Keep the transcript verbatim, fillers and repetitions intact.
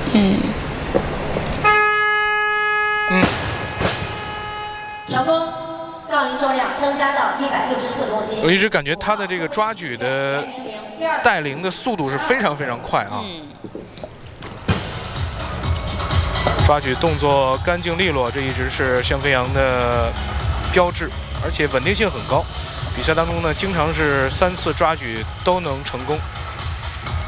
嗯。 嗯。 成功，杠铃重量增加到一百六十四公斤。 我一直感觉他的这个抓举的带领的速度是非常非常快啊。 嗯抓举动作干净利落，这一直是香飞扬的标志，而且稳定性很高。比赛当中呢，经常是三次抓举都能成功。